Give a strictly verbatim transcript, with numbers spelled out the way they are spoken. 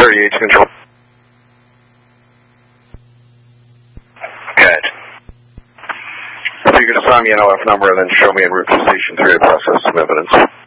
thirty-eight to control. Good. So you can assign me an O F number and then show me en route to Station three to process some evidence.